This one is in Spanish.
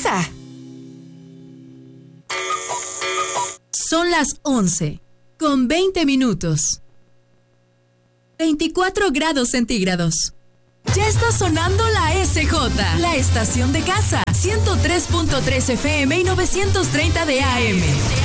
casa. Son las 11:20. 24 grados centígrados. Ya está sonando la SJ, la estación de casa. 103.3 FM y 930 de AM.